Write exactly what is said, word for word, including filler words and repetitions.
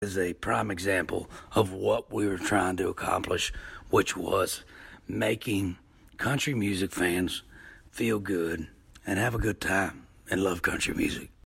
is a prime example of what we were trying to accomplish, which was making country music fans feel good and have a good time and love country music.